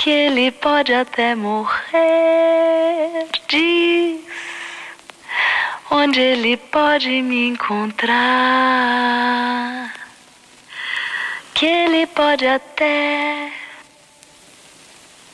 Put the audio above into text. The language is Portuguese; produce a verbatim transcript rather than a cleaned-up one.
que ele pode até morrer. Diz onde ele pode me encontrar, que ele pode até